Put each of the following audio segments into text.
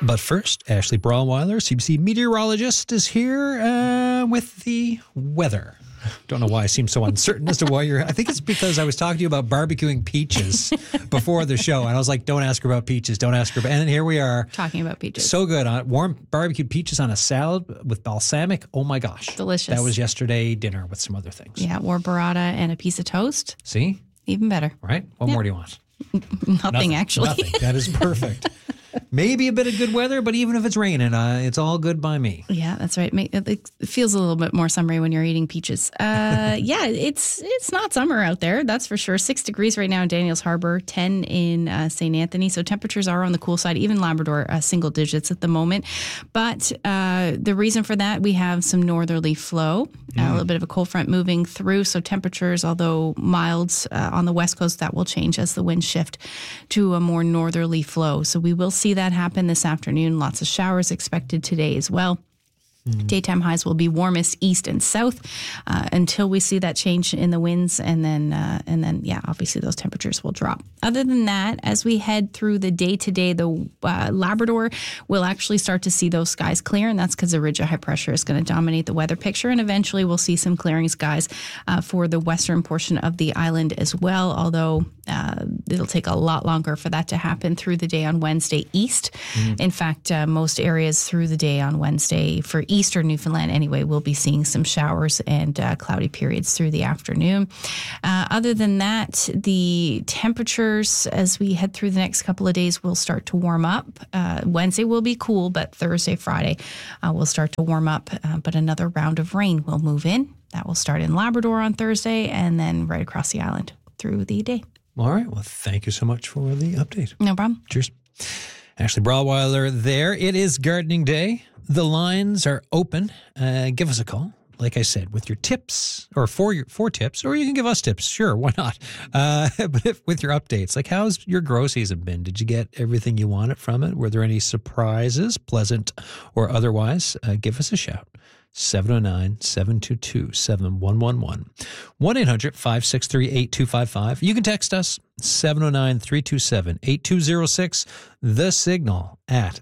But first, Ashley Brawlweiler, CBC meteorologist, is here with the weather. Don't know why I seem so uncertain as to why you're... I think it's because I was talking to you about barbecuing peaches before the show, and I was like, don't ask her about peaches, don't ask her about... And then here we are. Talking about peaches. So good. Warm barbecued peaches on a salad with balsamic. Oh, my gosh. Delicious. That was yesterday dinner with some other things. Yeah, or burrata and a piece of toast. See? Even better. Right? What more do you want? Nothing, actually. Nothing. That is perfect. Maybe a bit of good weather, but even if it's raining, it's all good by me. Yeah, that's right. It feels a little bit more summery when you're eating peaches. Yeah, it's not summer out there, that's for sure. 6 degrees right now in Daniels Harbor, 10 in St. Anthony. So temperatures are on the cool side, even Labrador, single digits at the moment. But the reason for that, we have some northerly flow, a little bit of a cold front moving through. So temperatures, although mild on the west coast, that will change as the winds shift to a more northerly flow. So we will see that happen this afternoon. Lots of showers expected today as well. Daytime highs will be warmest east and south until we see that change in the winds, and then obviously those temperatures will drop. Other than that, as we head through the day today, the Labrador will actually start to see those skies clear, and that's because a ridge of high pressure is going to dominate the weather picture, and eventually we'll see some clearing skies for the western portion of the island as well, although it'll take a lot longer for that to happen through the day on Wednesday east. In fact, most areas through the day on Wednesday for eastern Newfoundland anyway, we'll be seeing some showers and cloudy periods through the afternoon. Other than that, the temperatures as we head through the next couple of days will start to warm up. Wednesday will be cool, but Thursday, Friday will start to warm up. But another round of rain will move in. That will start in Labrador on Thursday and then right across the island through the day. All right. Well, thank you so much for the update. No problem. Cheers. Ashley Brawlweiler there. It is gardening day. The lines are open. Give us a call, like I said, with your tips or for tips, or you can give us tips. Sure, why not? But with your updates, like how's your grow season been? Did you get everything you wanted from it? Were there any surprises, pleasant or otherwise? Give us a shout. 709-722-7111. 1-800-563-8255. You can text us, 709-327-8206. The Signal at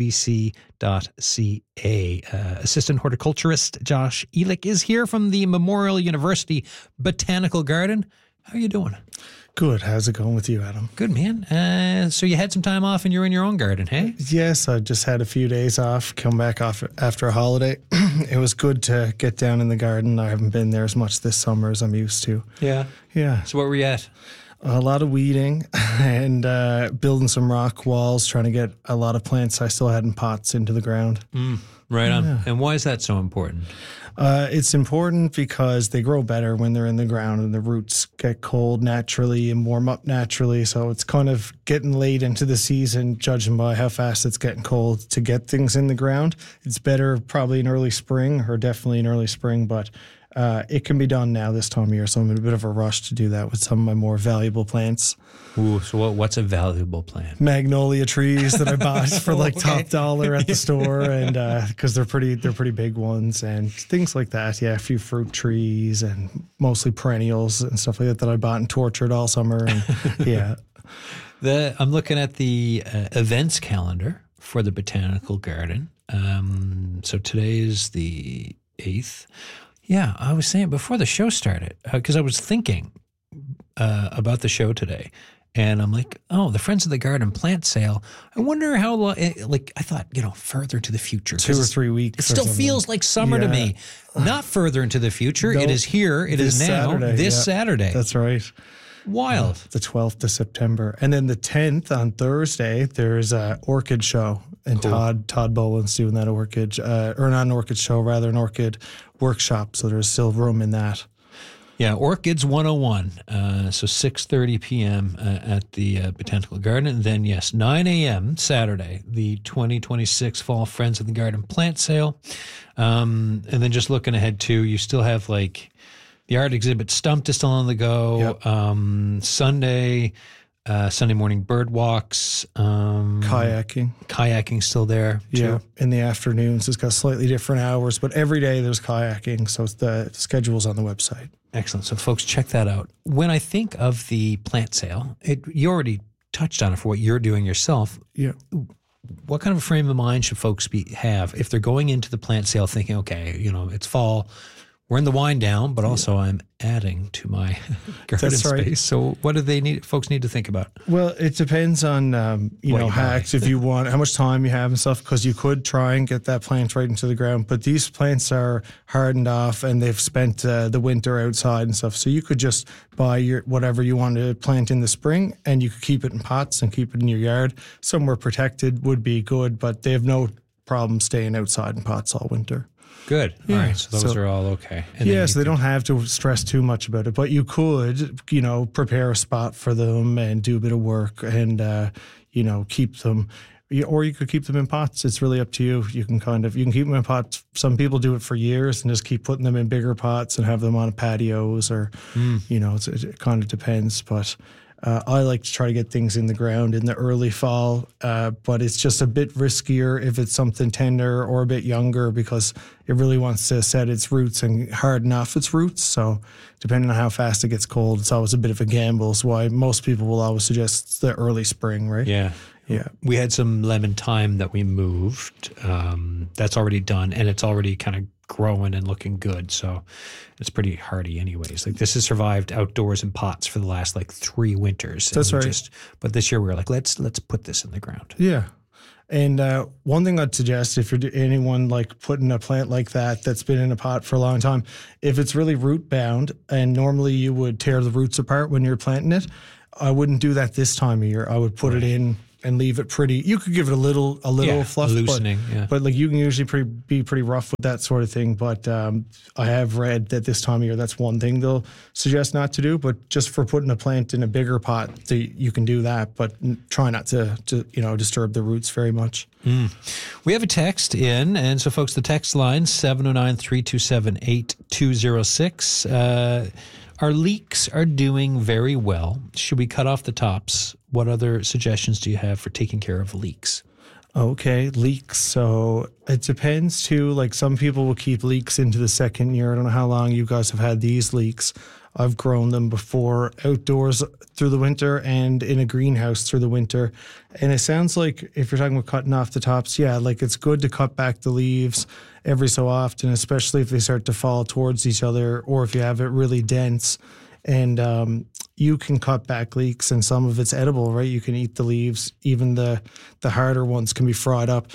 cbc.ca. Assistant horticulturist Josh Elick is here from the Memorial University Botanical Garden. How are you doing? Good. How's it going with you, Adam? Good, man. So you had some time off and you're in your own garden, hey? Yes, I just had a few days off, come back off after a holiday. It was good to get down in the garden. I haven't been there as much this summer as I'm used to. Yeah. Yeah. So what were you at? A lot of weeding and building some rock walls, trying to get a lot of plants I still had in pots into the ground. Right on. Yeah. And why is that so important? It's important because they grow better when they're in the ground and the roots get cold naturally and warm up naturally. So it's kind of getting late into the season, judging by how fast it's getting cold to get things in the ground. It's better probably in early spring or definitely in early spring, but it can be done now this time of year. So I'm in a bit of a rush to do that with some of my more valuable plants. Ooh, so what's a valuable plant? Magnolia trees that I bought for like top dollar at the store, and because they're pretty big ones, and things like that. Yeah, a few fruit trees and mostly perennials and stuff like that I bought and tortured all summer. And yeah, I'm looking at the events calendar for the Botanical Garden. So today is the 8th. Yeah, I was saying before the show started because I was thinking about the show today. And I'm like, oh, the Friends of the Garden plant sale. I wonder how long, I thought, further into the future. 2 or 3 weeks. It still feels like summer to me. Not further into the future. It is here. It is now. Saturday. That's right. Wild. The 12th of September. And then the 10th on Thursday, there's an orchid show. And cool. Todd Boland's doing that orchid, or not an orchid show, rather an orchid workshop. So there's still room in that. Yeah, Orchids 101, so 6:30 p.m. At the Botanical Garden. And then, 9 a.m. Saturday, the 2026 Fall Friends of the Garden plant sale. And then just looking ahead, too, you still have, the art exhibit Stumped is still on the go. Yep. Sunday morning bird walks. Kayaking still there, too. Yeah, in the afternoons. It's got slightly different hours, but every day there's kayaking, so the schedule's on the website. Excellent. So, folks, check that out. When I think of the plant sale, you already touched on it for what you're doing yourself. Yeah. what kind of a frame of mind should folks have if they're going into the plant sale thinking, okay, it's fall, we're in the wind down, but also I'm adding to my garden space. So what do folks need to think about? Well, it depends on, hacks if you want, how much time you have and stuff, because you could try and get that plant right into the ground. But these plants are hardened off and they've spent the winter outside and stuff. So you could just buy whatever you want to plant in the spring, and you could keep it in pots and keep it in your yard. Somewhere protected would be good, but they have no problem staying outside in pots all winter. Good. Yeah. All right. So those are all okay. And so they don't have to stress too much about it, but you could, prepare a spot for them and do a bit of work and, keep them, or you could keep them in pots. It's really up to you. You can keep them in pots. Some people do it for years and just keep putting them in bigger pots and have them on patios or, it kind of depends, but I like to try to get things in the ground in the early fall, but it's just a bit riskier if it's something tender or a bit younger because it really wants to set its roots and harden off its roots. So depending on how fast it gets cold, it's always a bit of a gamble. It's why most people will always suggest the early spring, right? Yeah. Yeah. We had some lemon thyme that we moved. That's already done, and it's already kind of growing and looking good. So it's pretty hardy anyways. Like this has survived outdoors in pots for the last 3 winters. That's right. But this year we were like, let's put this in the ground. Yeah. And one thing I'd suggest if you're anyone putting a plant like that's been in a pot for a long time, if it's really root bound, and normally you would tear the roots apart when you're planting it, I wouldn't do that this time of year. I would put it in and leave it pretty. You could give it a little fluff, loosening, but you can usually be pretty rough with that sort of thing. But I have read that this time of year, that's one thing they'll suggest not to do. But just for putting a plant in a bigger pot, you can do that. But try not to disturb the roots very much. We have a text in, and so folks, the text line 709-327-8206. Our leeks are doing very well. Should we cut off the tops? What other suggestions do you have for taking care of leeks? Okay, leeks. So it depends too. Some people will keep leeks into the second year. I don't know how long you guys have had these leeks. I've grown them before outdoors through the winter and in a greenhouse through the winter. And it sounds like if you're talking about cutting off the tops, it's good to cut back the leaves every so often, especially if they start to fall towards each other or if you have it really dense. And you can cut back leeks, and some of it's edible, right? You can eat the leaves. Even the harder ones can be fried up.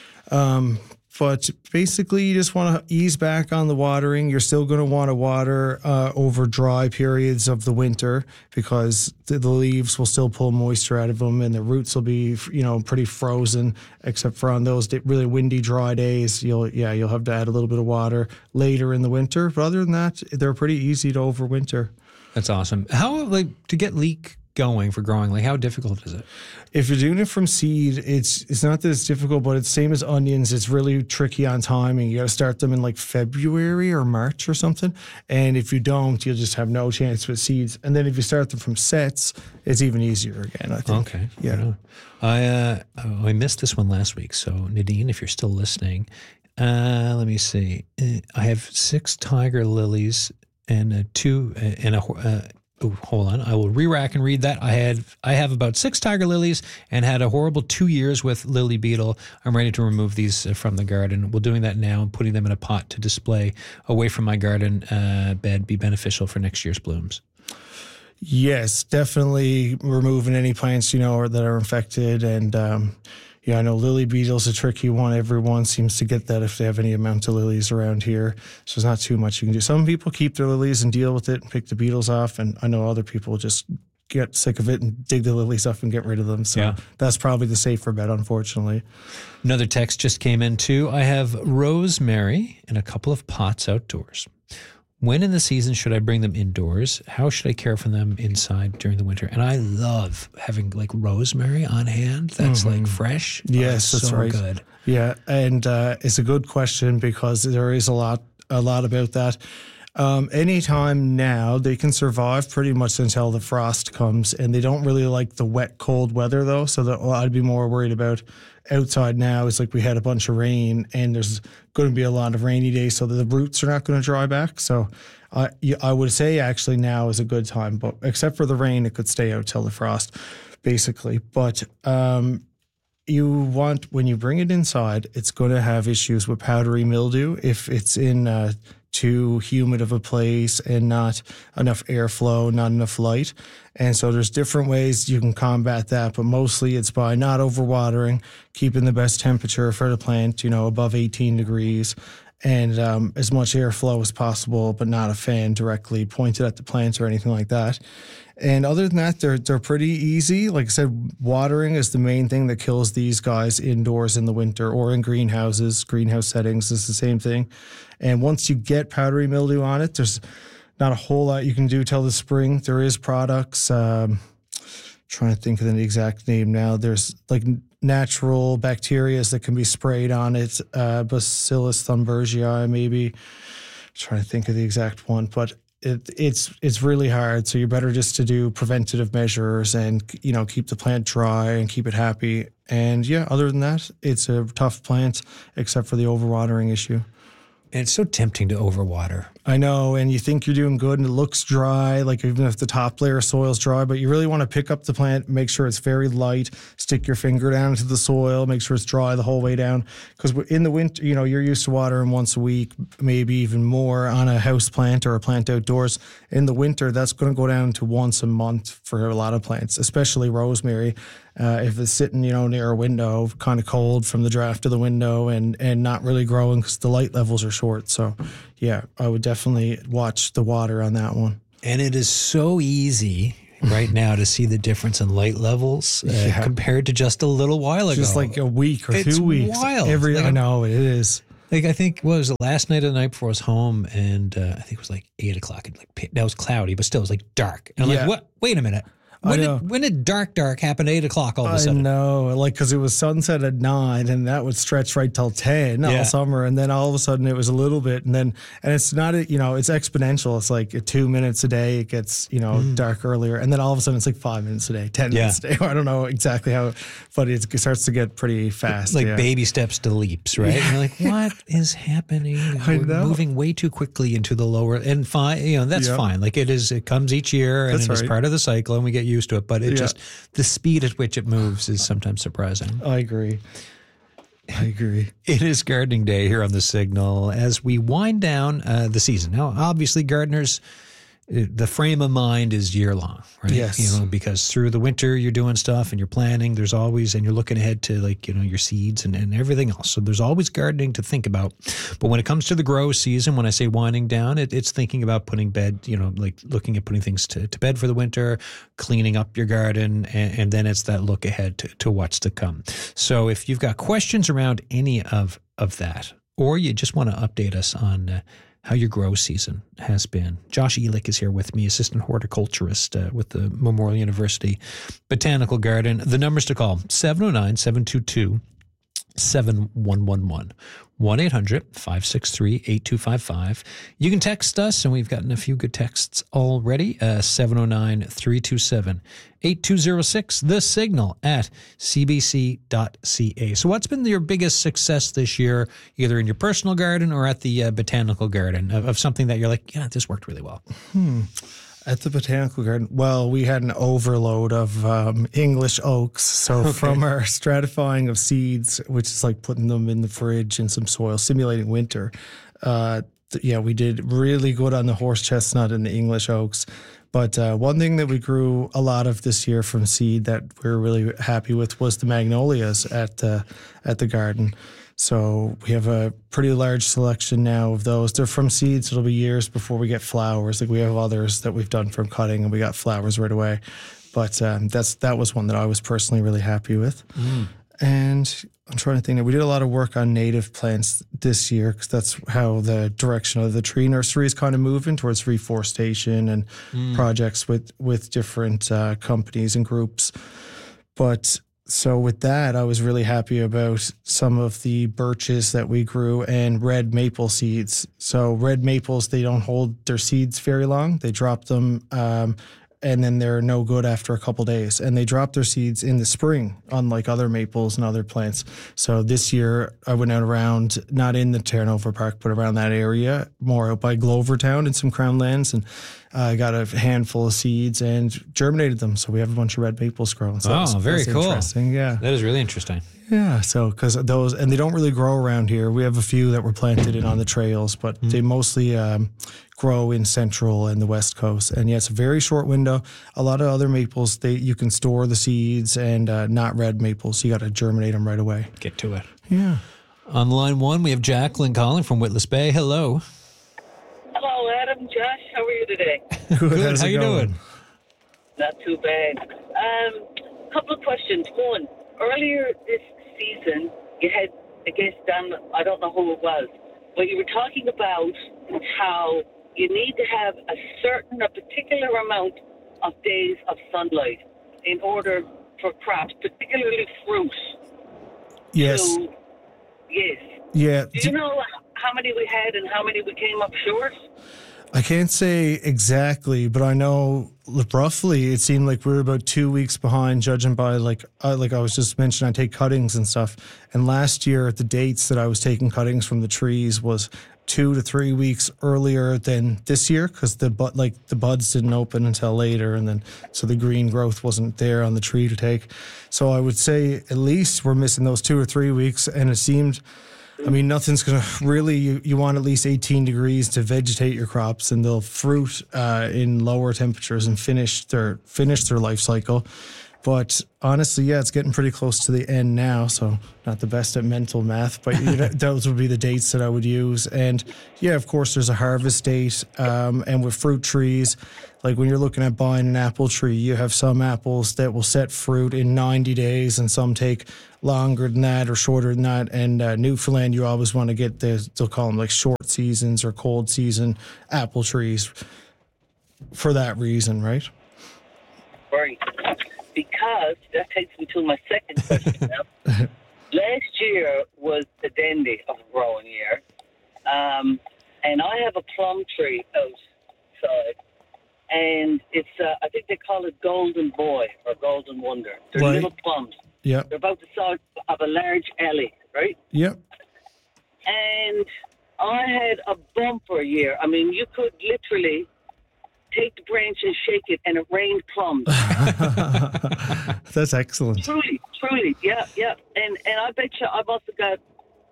But basically, you just want to ease back on the watering. You're still going to want to water over dry periods of the winter because the leaves will still pull moisture out of them, and the roots will be, pretty frozen. Except for on those really windy, dry days, you'll have to add a little bit of water later in the winter. But other than that, they're pretty easy to overwinter. That's awesome. How to get leek going for growing? How difficult is it? If you're doing it from seed, it's not that it's difficult, but it's same as onions. It's really tricky on timing. You got to start them in February or March or something. And if you don't, you'll just have no chance with seeds. And then if you start them from sets, it's even easier again, I think. Okay. Yeah. I missed this one last week. So Nadine, if you're still listening, let me see. I have 6 tiger lilies and 2 and a hold on. I will re-rack and read that. I have about 6 tiger lilies and had a horrible 2 years with lily beetle. I'm ready to remove these from the garden. We're doing that now and putting them in a pot to display away from my garden bed, be beneficial for next year's blooms. Yes, definitely removing any plants, that are infected. And I know lily beetle's a tricky one. Everyone seems to get that if they have any amount of lilies around here. So there's not too much you can do. Some people keep their lilies and deal with it and pick the beetles off. And I know other people just get sick of it and dig the lilies up and get rid of them. So that's probably the safer bet, unfortunately. Another text just came in too. I have rosemary in a couple of pots outdoors. When in the season should I bring them indoors? How should I care for them inside during the winter? And I love having rosemary on hand. That's fresh. Yes, that's so right. Good. Yeah, and it's a good question because there is a lot about that. Anytime now, they can survive pretty much until the frost comes, and they don't really like the wet, cold weather though. So I'd be more worried about outside now is we had a bunch of rain and there's going to be a lot of rainy days, so the roots are not going to dry back. So I would say actually now is a good time, but except for the rain, it could stay out till the frost basically. But you want, when you bring it inside, it's going to have issues with powdery mildew if it's in too humid of a place and not enough airflow, not enough light. And so there's different ways you can combat that, but mostly it's by not overwatering, keeping the best temperature for the plant, above 18 degrees, and as much airflow as possible, but not a fan directly pointed at the plants or anything like that. And other than that, they're pretty easy. Like I said, watering is the main thing that kills these guys indoors in the winter or in greenhouses. Greenhouse settings is the same thing. And once you get powdery mildew on it, there's not a whole lot you can do till the spring. There is products, trying to think of the exact name now. There's like natural bacteria that can be sprayed on it, Bacillus thuringiensis maybe. Trying to think of the exact one, but it's really hard. So you're better just to do preventative measures and, keep the plant dry and keep it happy. And yeah, other than that, it's a tough plant except for the overwatering issue. And it's so tempting to overwater. I know, and you think you're doing good and it looks dry, like even if the top layer of soil is dry, but you really want to pick up the plant, make sure it's very light, stick your finger down into the soil, make sure it's dry the whole way down. Because in the winter, you're used to watering once a week, maybe even more on a house plant or a plant outdoors. In the winter, that's going to go down to once a month for a lot of plants, especially rosemary. If it's sitting, near a window, kind of cold from the draft of the window and not really growing because the light levels are short. So, yeah, I would definitely watch the water on that one. And it is so easy right now to see the difference in light levels compared to just a little while ago. Just like a week or it's 2 weeks. Wild. I know, it is. Like, I think, what was the last night or the night before I was home, and I think it was like 8 o'clock. And that was cloudy, but still it was like dark. And I'm like, what? Wait a minute. When did dark happen at 8 o'clock all of a sudden? I know, because it was sunset at 9 and that would stretch right till 10 all summer. And then all of a sudden it was a little bit. And it's not, it's exponential. It's like 2 minutes a day, it gets, dark earlier. And then all of a sudden it's like 5 minutes a day, 10 minutes a day. I don't know exactly how, but it starts to get pretty fast. Like baby steps to leaps, right? And you're like, what is happening? We're moving way too quickly into the lower, and fine, that's fine. Like it comes each year and it's part of the cycle and we get used to it, but just the speed at which it moves is sometimes surprising. I agree. It is gardening day here on The Signal as we wind down the season. Now, obviously, gardeners, the frame of mind is year long, right? Yes. Because through the winter you're doing stuff and you're planning. There's always, and you're looking ahead to your seeds and everything else. So there's always gardening to think about. But when it comes to the grow season, when I say winding down, it's thinking about putting bed, like looking at putting things to bed for the winter, cleaning up your garden, and then it's that look ahead to what's to come. So if you've got questions around any of that, or you just want to update us on how your grow season has been. Josh Elick is here with me, assistant horticulturist with the Memorial University Botanical Garden. The numbers to call, 709-722-7111, 1-800-563-8255. You can text us, and we've gotten a few good texts already, 709-327-8206, The Signal at cbc.ca. So what's been your biggest success this year, either in your personal garden or at the botanical garden, of something that you're like, this worked really well? At the botanical garden, well, we had an overload of English oaks. So from our stratifying of seeds, which is like putting them in the fridge in some soil, simulating winter, we did really good on the horse chestnut and the English oaks. But one thing that we grew a lot of this year from seed that we were really happy with was the magnolias at the garden. So we have a pretty large selection now of those. They're from seeds. It'll be years before we get flowers. Like we have others that we've done from cutting and we got flowers right away. But that was one that I was personally really happy with. And I'm trying to think that we did a lot of work on native plants this year because that's how the direction of the tree nursery is kind of moving towards reforestation and projects with different companies and groups. But so with that, I was really happy about some of the birches that we grew and red maple seeds. So red maples, they don't hold their seeds very long. They drop them and then they're no good after a couple days. And they drop their seeds in the spring, unlike other maples and other plants. So this year I went out around, not in the Terranova Park, but around that area, more out by Glovertown in some Crown lands, and I got a handful of seeds and germinated them. So we have a bunch of red maples growing. So very cool. Interesting. Yeah. That is really interesting. Yeah, so because those, and they don't really grow around here. We have a few that were planted in on the trails, but they mostly grow in Central and the West Coast. And yeah, it's a very short window. A lot of other maples, you can store the seeds, and not red maples. So you got to germinate them right away. Get to it. Yeah. On line one, we have Jacqueline calling from Witless Bay. Hello. Hello, Adam, Josh. How are you today? Good. How you doing? Not too bad. Couple of questions. One, earlier this season, you had a guest on, I don't know who it was, but you were talking about how you need to have a particular amount of days of sunlight in order for crops, particularly fruit. Yes. Yes. Yeah. Do you know how many we had and how many we came up short? I can't say exactly, but I know roughly it seemed like we were about 2 weeks behind, judging by like I was just mentioning, I take cuttings and stuff. And last year, the dates that I was taking cuttings from the trees was 2 to 3 weeks earlier than this year, because the buds didn't open until later, and then so the green growth wasn't there on the tree to take. So I would say at least we're missing those 2 or 3 weeks, and it seemed. I mean, nothing's going to really, you want at least 18 degrees to vegetate your crops, and they'll fruit in lower temperatures and finish their life cycle. But honestly, yeah, it's getting pretty close to the end now. So not the best at mental math, but those would be the dates that I would use. And yeah, of course, there's a harvest date. And with fruit trees, like when you're looking at buying an apple tree, you have some apples that will set fruit in 90 days, and some take longer than that or shorter than that. And Newfoundland, you always want to get they'll call them like short seasons or cold season apple trees for that reason, right? Right. Because that takes me to my second question now. Last year was the dandy of a growing year. And I have a plum tree outside. And it's, I think they call it Golden Boy or Golden Wonder. They're right. Little plums. Yeah. They're about the size of a large ellie, right? Yep. And I had a bumper year. I mean, you could literally take the branch and shake it, and it rained plums. That's excellent. Truly, yeah. And I bet you I must have got,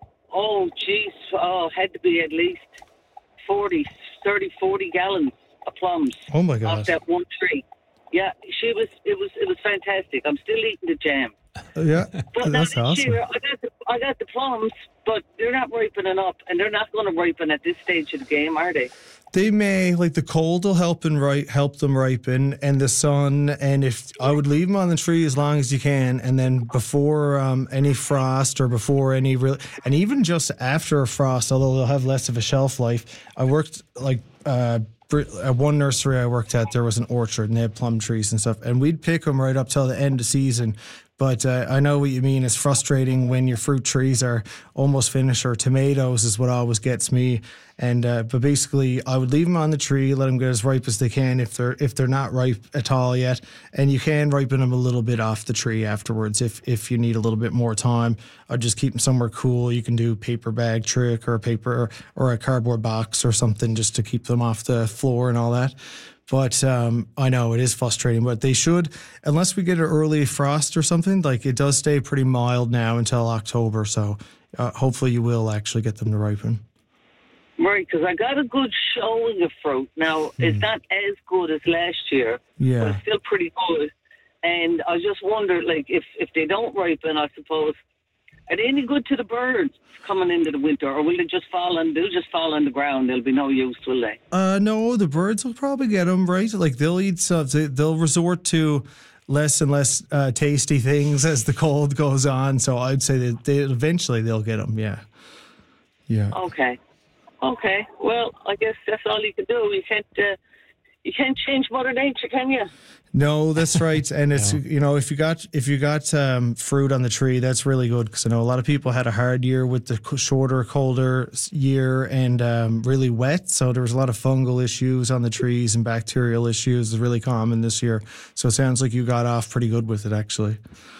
had to be at least 40 gallons of plums. Oh my gosh. Off that one tree. Yeah, it was fantastic. I'm still eating the jam. Yeah, but that's now this awesome. year, I got the plums, but they're not ripening up, and they're not going to ripen at this stage of the game, are they? They may, like the cold will help them ripen, and the sun. And if I would leave them on the tree as long as you can, and then before any frost or before any real, and even just after a frost, although they'll have less of a shelf life. I worked at one nursery I worked at, there was an orchard and they had plum trees and stuff, and we'd pick them right up till the end of season. But I know what you mean. It's frustrating when your fruit trees are almost finished, or tomatoes is what always gets me. And but basically, I would leave them on the tree, let them get as ripe as they can if they're not ripe at all yet. And you can ripen them a little bit off the tree afterwards if you need a little bit more time. I'd just keep them somewhere cool. You can do paper bag trick or a paper or a cardboard box or something just to keep them off the floor and all that. But I know it is frustrating, but they should, unless we get an early frost or something, like it does stay pretty mild now until October. So hopefully you will actually get them to ripen. Right, because I got a good showing of fruit. Now, it's not as good as last year, but it's still pretty good. And I just wonder, like, if they don't ripen, I suppose, are they any good to the birds coming into the winter, or will they just fall on the ground? There'll be no use, will they? No, the birds will probably get them, right? Like they'll eat stuff. They'll resort to less and less tasty things as the cold goes on. So I'd say that eventually they'll get them. Yeah. Yeah. Okay. Well, I guess that's all you can do. You You can't change Mother Nature, can you? No, that's right. And it's, if you got fruit on the tree, that's really good, because I know a lot of people had a hard year with the shorter, colder year and really wet. So there was a lot of fungal issues on the trees and bacterial issues is really common this year. So it sounds like you got off pretty good with it, actually.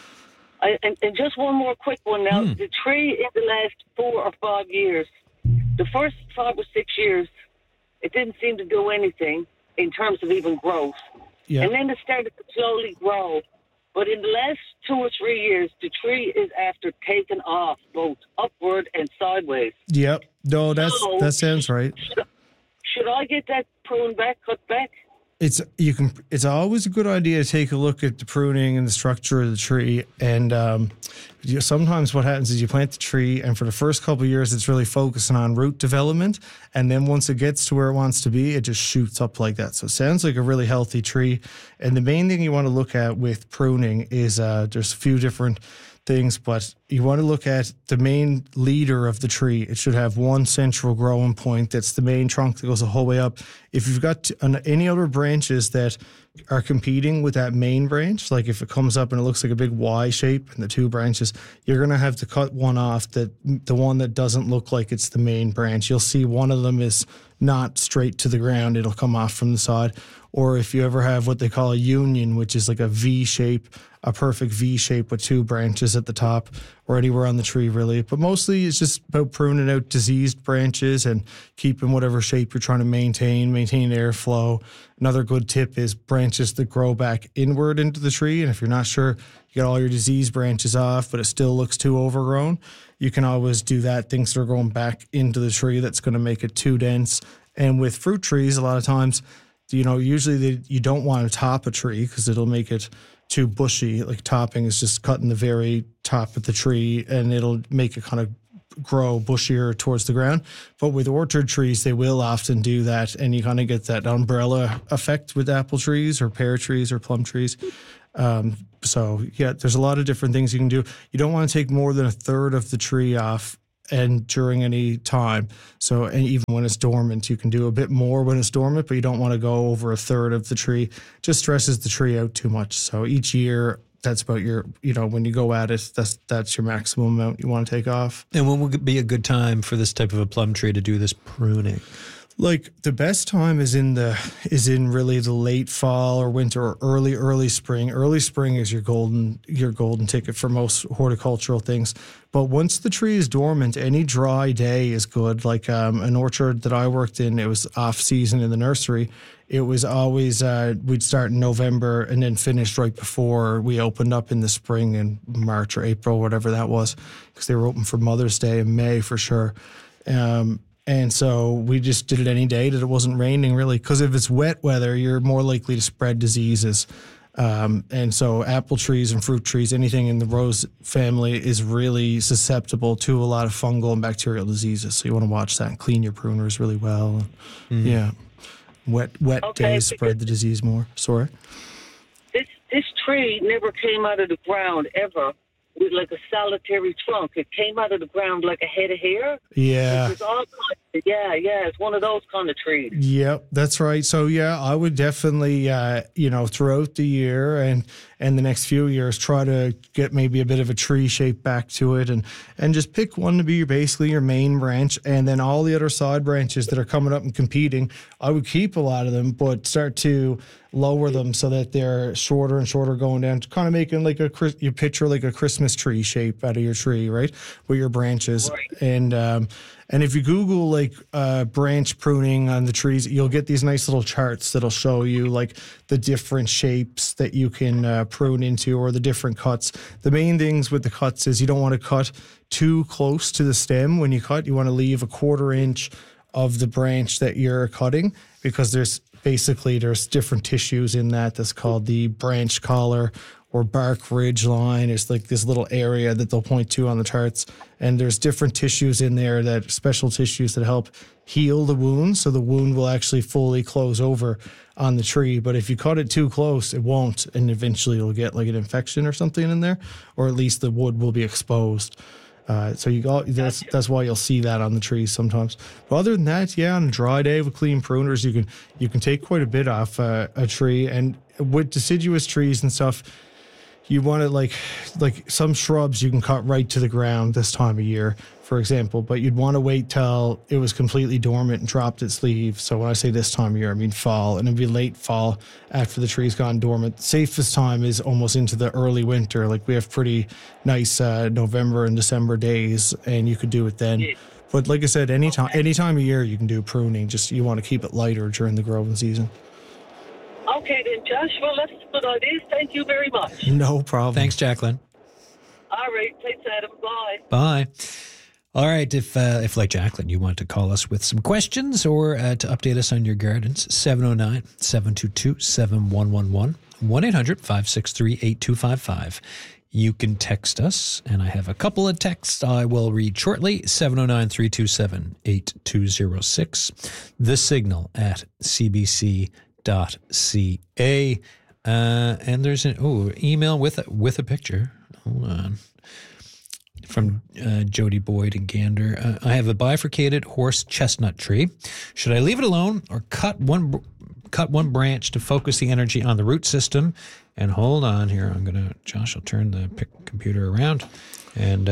And just one more quick one now. The tree in the last 4 or 5 years, the first 5 or 6 years, it didn't seem to do anything in terms of even growth. Yeah. And then it started to slowly grow. But in the last 2 or 3 years, the tree is after taking off, both upward and sideways. Yep. No, that sounds right. Should I get that pruned back, cut back? It's always a good idea to take a look at the pruning and the structure of the tree. And sometimes what happens is you plant the tree, and for the first couple of years, it's really focusing on root development. And then once it gets to where it wants to be, it just shoots up like that. So it sounds like a really healthy tree. And the main thing you want to look at with pruning is there's a few different things, but you want to look at the main leader of the tree. It should have one central growing point that's the main trunk that goes the whole way up. If you've got any other branches that are competing with that main branch, like if it comes up and it looks like a big Y shape in the two branches, you're going to have to cut one off, the one that doesn't look like it's the main branch. You'll see one of them is not straight to the ground. It'll come off from the side. Or if you ever have what they call a union, which is like a V shape, a perfect V shape with two branches at the top or anywhere on the tree, really. But mostly it's just about pruning out diseased branches and keeping whatever shape you're trying to maintain airflow. Another good tip is branches that grow back inward into the tree. And if you're not sure, you got all your diseased branches off, but it still looks too overgrown, you can always do that. Things that are going back into the tree that's going to make it too dense. And with fruit trees, a lot of times, usually you don't want to top a tree because it'll make it too bushy. Like topping is just cutting the very top of the tree, and it'll make it kind of grow bushier towards the ground. But with orchard trees, they will often do that, and you kind of get that umbrella effect with apple trees or pear trees or plum trees. So yeah, there's a lot of different things you can do. You don't want to take more than a third of the tree off and during any time. So, and even when it's dormant, you can do a bit more when it's dormant, but you don't want to go over a third of the tree. Just stresses the tree out too much. So each year, that's about your, when you go at it, that's your maximum amount you want to take off. And when would be a good time for this type of a plum tree to do this pruning? Like the best time is in really the late fall or winter or early spring. Early spring is your golden ticket for most horticultural things. But once the tree is dormant, any dry day is good. Like an orchard that I worked in, it was off season in the nursery. It was always we'd start in November and then finish right before we opened up in the spring in March or April, whatever that was, because they were open for Mother's Day in May for sure. And so we just did it any day that it wasn't raining, really, because if it's wet weather, you're more likely to spread diseases. And so apple trees and fruit trees, anything in the rose family is really susceptible to a lot of fungal and bacterial diseases. So you want to watch that and clean your pruners really well. Yeah. Wet days spread the disease more. Sorry. This tree never came out of the ground ever with like a solitary trunk. It came out of the ground like a head of hair. Yeah. It's all it's one of those kind of trees. Yep, that's right. So yeah, I would definitely, throughout the year and the next few years, try to get maybe a bit of a tree shape back to it, and just pick one to be basically your main branch, and then all the other side branches that are coming up and competing, I would keep a lot of them, but start to lower them so that they're shorter and shorter going down, kind of making like you picture like a Christmas tree shape out of your tree, right, with your branches. Right. And if you Google like branch pruning on the trees, you'll get these nice little charts that'll show you like the different shapes that you can prune into, or the different cuts. The main things with the cuts is you don't want to cut too close to the stem when you cut. You want to leave a 1/4 inch of the branch that you're cutting, because there's different tissues in that's called the branch collar or bark ridge line. It's like this little area that they'll point to on the charts. And there's different tissues in there, that special tissues that help heal the wound. So the wound will actually fully close over on the tree. But if you cut it too close, it won't. And eventually it'll get like an infection or something in there, or at least the wood will be exposed. So that's why you'll see that on the trees sometimes. But other than that, yeah, on a dry day with clean pruners, you can take quite a bit off a tree. And with deciduous trees and stuff, you want it like some shrubs you can cut right to the ground this time of year, for example, but you'd want to wait till it was completely dormant and dropped its leaves. So when I say this time of year, I mean fall, and it'd be late fall after the tree's gone dormant. The safest time is almost into the early winter. Like we have pretty nice November and December days, and you could do it then. Yeah. But like I said, any time of year you can do pruning. Just you want to keep it lighter during the growing season. Okay then, Josh. Well, that's a good idea. Thank you very much. No problem. Thanks, Jacqueline. All right. Thanks, Adam. Bye. Bye. All right. If like Jacqueline, you want to call us with some questions or to update us on your gardens, 709-722-7111, 1-800-563-8255. You can text us, and I have a couple of texts I will read shortly, 709-327-8206, the signal at CBC.ca. And there's an email with a picture. Hold on. From Jody Boyd and Gander. I have a bifurcated horse chestnut tree. Should I leave it alone or cut one branch to focus the energy on the root system? And hold on here. Josh will turn the computer around. And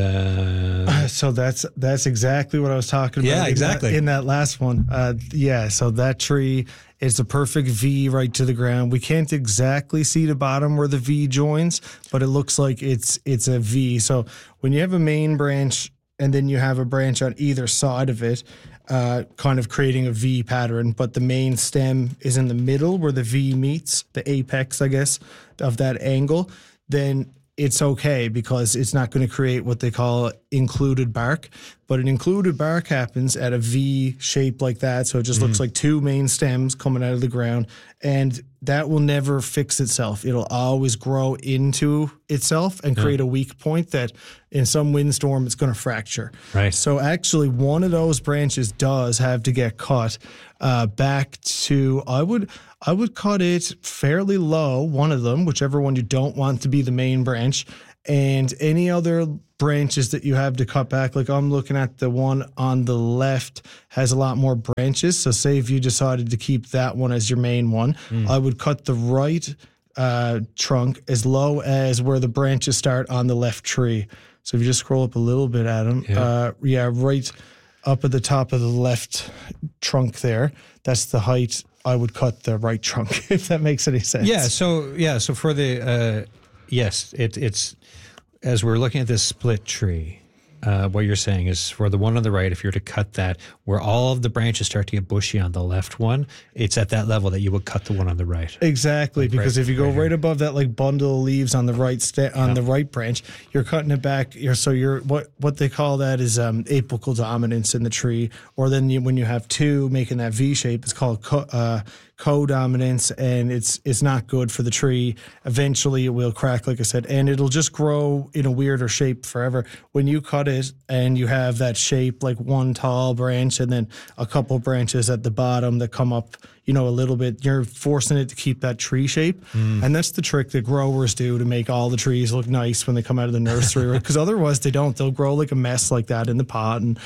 so that's exactly what I was talking about. Yeah, exactly. In that last one. So that tree is a perfect V right to the ground. We can't exactly see the bottom where the V joins, but it looks like it's a V. So when you have a main branch and then you have a branch on either side of it, kind of creating a V pattern, but the main stem is in the middle where the V meets, the apex, I guess, of that angle, then it's okay because it's not going to create what they call included bark. But an included bark happens at a V shape like that. So it just looks like two main stems coming out of the ground. And that will never fix itself. It'll always grow into itself and create a weak point that in some windstorm it's going to fracture. Right. So actually one of those branches does have to get cut back to, I would cut it fairly low, one of them, whichever one you don't want to be the main branch, and any other branches that you have to cut back. Like I'm looking at the one on the left has a lot more branches. So say if you decided to keep that one as your main one, I would cut the right trunk as low as where the branches start on the left tree. So if you just scroll up a little bit, Adam, right up at the top of the left trunk there, that's the height I would cut the right trunk, if that makes any sense. So for the it's as we're looking at this split tree, what you're saying is for the one on the right, if you're to cut that, where all of the branches start to get bushy on the left one, it's at that level that you would cut the one on the right. Exactly, because if you go right above that like bundle of leaves on the right the right branch, you're cutting it back. You're what they call that is apical dominance in the tree, or then when you have two making that V shape, it's called co-dominance, and it's not good for the tree. Eventually it will crack, like I said, and it'll just grow in a weirder shape forever. When you cut it and you have that shape, like one tall branch and then a couple branches at the bottom that come up, a little bit, you're forcing it to keep that tree shape. And that's the trick that growers do to make all the trees look nice when they come out of the nursery, because otherwise they'll grow like a mess like that in the pot. And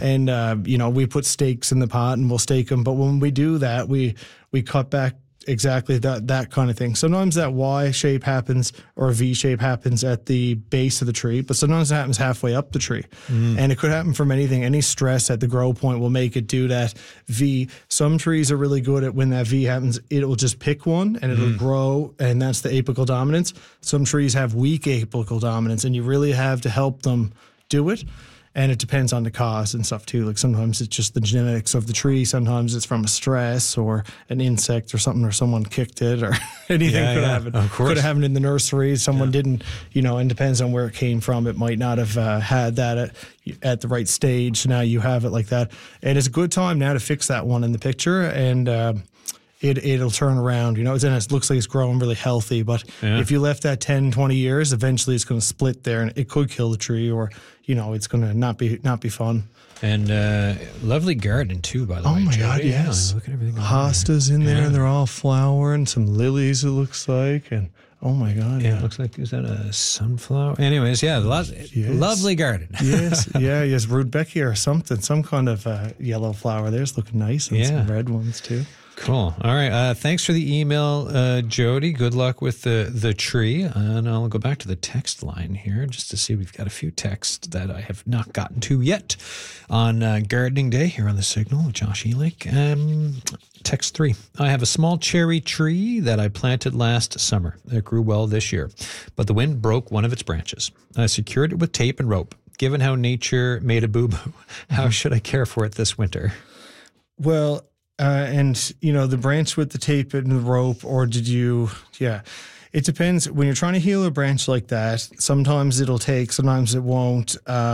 we put stakes in the pot and we'll stake them. But when we do that, we cut back exactly that kind of thing. Sometimes that Y shape happens or a V shape happens at the base of the tree, but sometimes it happens halfway up the tree. And it could happen from anything. Any stress at the grow point will make it do that V. Some trees are really good at when that V happens, it will just pick one and it'll grow, and that's the apical dominance. Some trees have weak apical dominance, and you really have to help them do it. And it depends on the cause and stuff too. Like sometimes it's just the genetics of the tree. Sometimes it's from a stress or an insect or something, or someone kicked it, or anything could happen. Of course. Could have happened in the nursery. Someone didn't, and depends on where it came from. It might not have had that at the right stage. Now you have it like that. And it's a good time now to fix that one in the picture. And, it'll turn around, it looks like it's growing really healthy, but if you left that 10, 20 years, eventually it's going to split there and it could kill the tree, or, it's going to not be fun. And lovely garden too, by the way. Oh my Jody. God, yes. Look at everything. Hostas in there, and they're all flowering, some lilies it looks like, and Oh my God. Yeah, it looks like, is that a sunflower? Anyways, yeah, lovely garden. Yes. Yeah. Yes. Rudbeckia or something, some kind of yellow flower. There's looking nice, and some red ones too. Cool. All right. Thanks for the email, Jody. Good luck with the tree. And I'll go back to the text line here just to see. We've got a few texts that I have not gotten to yet on gardening day here on the Signal with Josh Elick. Text 3. I have a small cherry tree that I planted last summer. It grew well this year, but the wind broke one of its branches. I secured it with tape and rope. Given how nature made a boo-boo, how should I care for it this winter? Well, and the branch with the tape and the rope, or did you? Yeah, it depends. When you're trying to heal a branch like that, sometimes it'll take, sometimes it won't.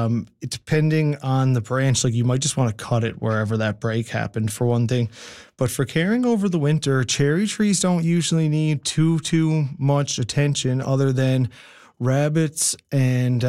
Depending on the branch, like you might just want to cut it wherever that break happened for one thing. But for caring over the winter, cherry trees don't usually need too much attention, other than rabbits and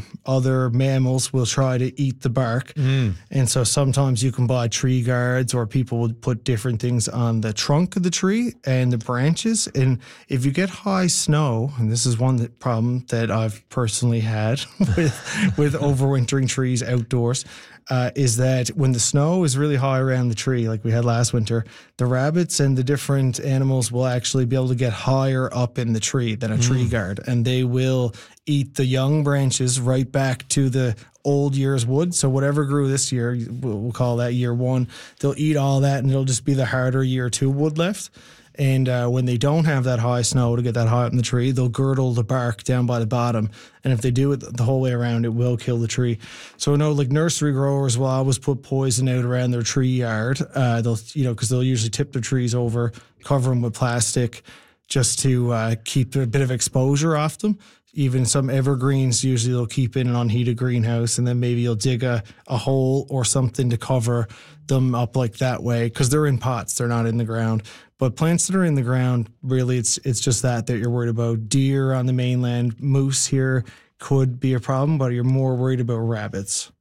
other mammals will try to eat the bark. And so sometimes you can buy tree guards, or people would put different things on the trunk of the tree and the branches. And if you get high snow, and this is one problem that I've personally had with overwintering trees outdoors, is that when the snow is really high around the tree, like we had last winter, the rabbits and the different animals will actually be able to get higher up in the tree than a tree guard, and they will eat the young branches right back to the old year's wood. So whatever grew this year, we'll call that year 1, they'll eat all that, and it'll just be the harder year 2 wood left. And when they don't have that high snow to get that high up in the tree, they'll girdle the bark down by the bottom. And if they do it the whole way around, it will kill the tree. So I know, like, nursery growers will always put poison out around their tree yard. They'll, because they'll usually tip their trees over, cover them with plastic, just to keep a bit of exposure off them. Even some evergreens, usually they'll keep in an unheated greenhouse, and then maybe you'll dig a hole or something to cover them up like that way, because they're in pots, they're not in the ground. But plants that are in the ground, really, it's just that you're worried about. Deer on the mainland, moose here could be a problem, but you're more worried about rabbits.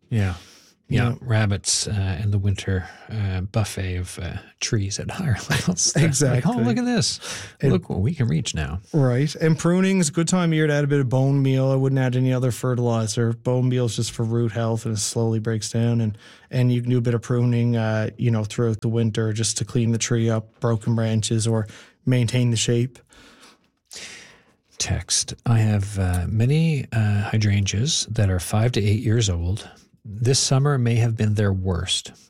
Yeah, rabbits in the winter buffet of trees at higher levels. Exactly. Like, oh, look at this. Look what we can reach now. Right. And pruning is a good time of year to add a bit of bone meal. I wouldn't add any other fertilizer. Bone meal is just for root health, and it slowly breaks down. And you can do a bit of pruning, throughout the winter, just to clean the tree up, broken branches, or maintain the shape. Text. I have many hydrangeas that are 5 to 8 years old. This summer may have been their worst.